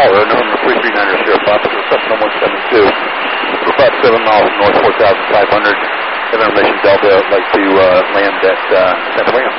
caller, number 339 Sierra Fox, Cessna 172. We're about 7 miles north, 4,500. Have information Delta, like to land at Santa Maria.